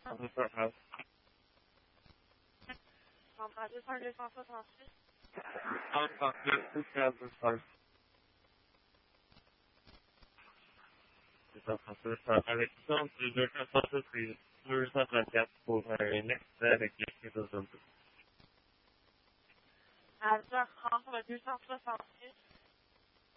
Centre House. Centre 266. Centre 2005. C'est un Alexandre de 224 pour un extrait avec les photos. À 10h30 pour le 266.